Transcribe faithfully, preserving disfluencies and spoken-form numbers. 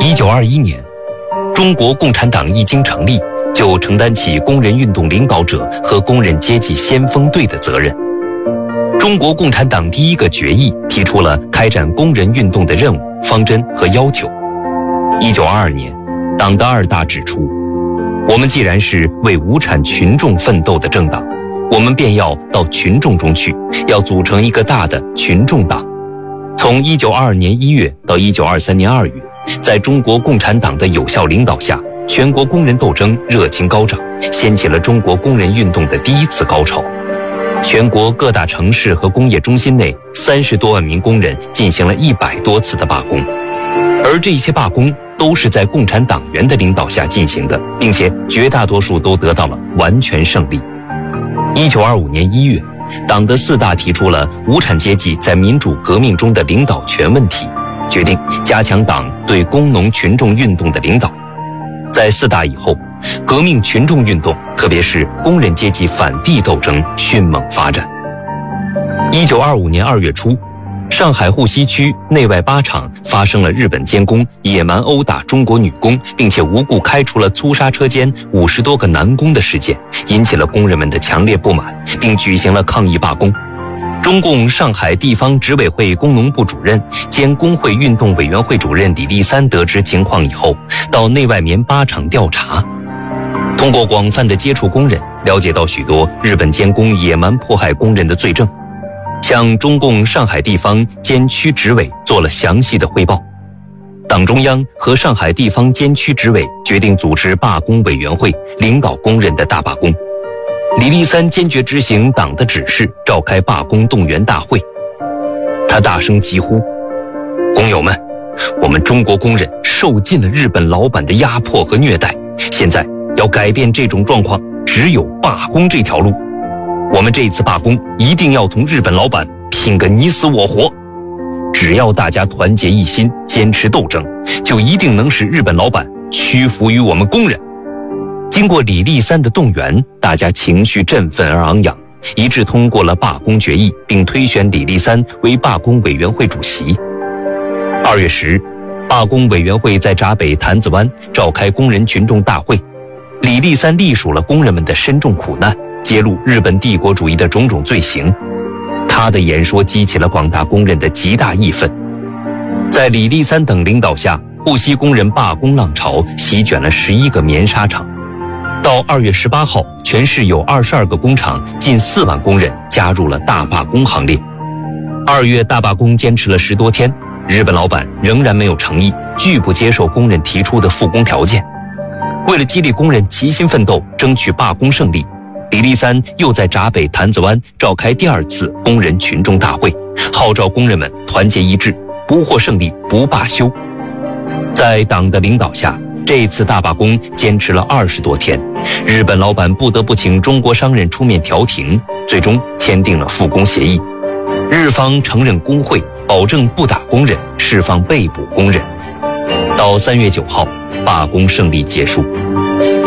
一九二一年，中国共产党一经成立，就承担起工人运动领导者和工人阶级先锋队的责任。中国共产党第一个决议提出了开展工人运动的任务、方针和要求。一九二二年，党的二大指出，我们既然是为无产群众奋斗的政党，我们便要到群众中去，要组成一个大的群众党。从一九二二年一月到一九二三年二月，在中国共产党的有效领导下，全国工人斗争热情高涨，掀起了中国工人运动的第一次高潮。全国各大城市和工业中心内三十多万名工人进行了一百多次的罢工，而这些罢工都是在共产党员的领导下进行的，并且绝大多数都得到了完全胜利。一九二五年一月，党的四大提出了无产阶级在民主革命中的领导权问题，决定加强党对工农群众运动的领导。在四大以后，革命群众运动，特别是工人阶级反帝斗争迅猛发展。一九二五年二月初，上海沪西区内外八厂发生了日本监工野蛮殴打中国女工，并且无故开除了粗沙车间五十多个男工的事件，引起了工人们的强烈不满，并举行了抗议罢工。中共上海地方执委会工农部主任兼工会运动委员会主任李立三得知情况以后，到内外棉八厂调查。通过广泛的接触工人，了解到许多日本监工野蛮迫害工人的罪证，向中共上海地方监区执委做了详细的汇报。党中央和上海地方监区执委决定组织罢工委员会，领导工人的大罢工。李立三坚决执行党的指示，召开罢工动员大会。他大声疾呼：工友们，我们中国工人受尽了日本老板的压迫和虐待，现在要改变这种状况，只有罢工这条路。我们这次罢工一定要同日本老板拼个你死我活，只要大家团结一心，坚持斗争，就一定能使日本老板屈服于我们工人。经过李立三的动员，大家情绪振奋而昂扬，一致通过了罢工决议，并推选李立三为罢工委员会主席。二月十日，罢工委员会在闸北坛子湾召开工人群众大会，李立三隶属了工人们的深重苦难，揭露日本帝国主义的种种罪行。他的演说激起了广大工人的极大义愤。在李立三等领导下，沪西工人罢工浪潮席卷了十一个棉纱厂。到二月十八号，全市有二十二个工厂，近四万工人加入了大罢工行列。二月大罢工坚持了十多天，日本老板仍然没有诚意，拒不接受工人提出的复工条件。为了激励工人齐心奋斗，争取罢工胜利，李立三又在闸北坛子湾召开第二次工人群众大会，号召工人们团结一致，不获胜利不罢休。在党的领导下，这次大罢工坚持了二十多天，日本老板不得不请中国商人出面调停，最终签订了复工协议。日方承认工会，保证不打工人，释放被捕工人。到三月九号，罢工胜利结束。